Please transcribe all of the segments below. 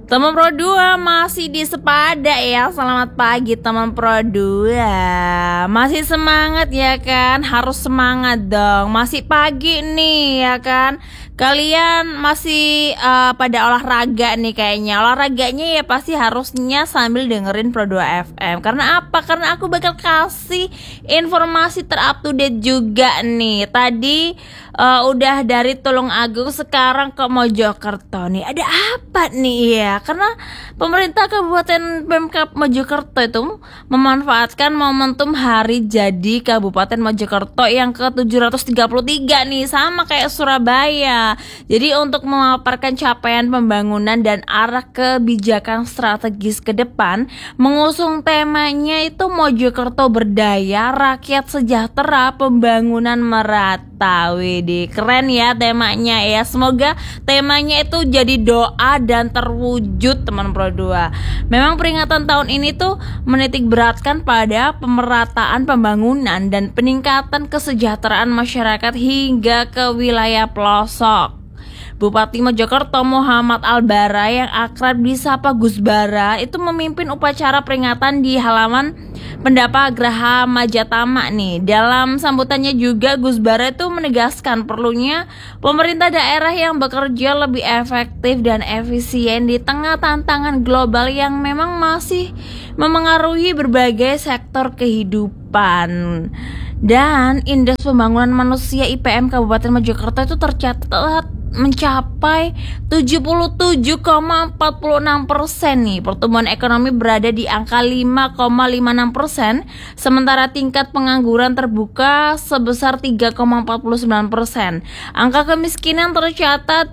Teman Pro 2 masih di Sepada ya. Selamat pagi teman Pro 2. Masih semangat ya kan? Harus semangat dong. Masih pagi nih ya kan? Kalian masih pada olahraga nih kayaknya. Olahraganya ya pasti harusnya sambil dengerin Pro 2 FM. Karena apa? Karena aku bakal kasih informasi terup to date juga nih. Tadi udah dari Tulungagung, sekarang ke Mojokerto nih. Ada apa nih ya? Karena pemerintah Kabupaten Pemkab Mojokerto itu memanfaatkan momentum hari jadi Kabupaten Mojokerto yang ke-733 nih, sama kayak Surabaya. Jadi untuk memaparkan capaian pembangunan dan arah kebijakan strategis ke depan, mengusung temanya itu Mojokerto Berdaya, Rakyat Sejahtera, Pembangunan Merata. Widih, keren ya temanya ya. Semoga temanya itu jadi doa dan terwujud teman Pro 2. Memang peringatan tahun ini tuh menitik beratkan pada pemerataan pembangunan dan peningkatan kesejahteraan masyarakat hingga ke wilayah pelosok. Bupati Mojokerto Muhammad Albara yang akrab disapa Gus Bara itu memimpin upacara peringatan di halaman Pendapa Graha Majatama nih. Dalam sambutannya juga Gus Bara itu menegaskan perlunya pemerintah daerah yang bekerja lebih efektif dan efisien di tengah tantangan global yang memang masih memengaruhi berbagai sektor kehidupan. Dan Indeks Pembangunan Manusia IPM Kabupaten Mojokerto itu tercatat mencapai 77,46% nih. Pertumbuhan ekonomi berada di angka 5,56%, sementara tingkat pengangguran terbuka sebesar 3,49%. Angka kemiskinan tercatat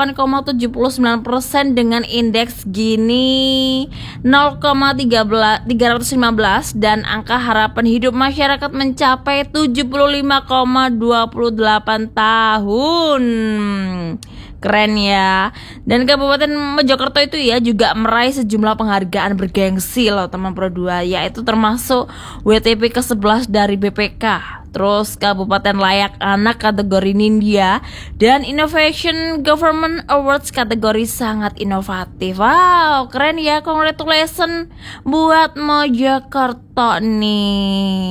8,79% dengan indeks Gini 0,315 dan angka harapan hidup masyarakat mencapai 75,28 tahun. Keren ya. Dan Kabupaten Mojokerto itu ya juga meraih sejumlah penghargaan bergengsi loh teman Pro 2, yaitu termasuk WTP ke-11 dari BPK, terus Kabupaten Layak Anak kategori Nindya, dan Innovation Government Awards kategori sangat inovatif. Wow, keren ya. Congratulations buat Mojokerto nih.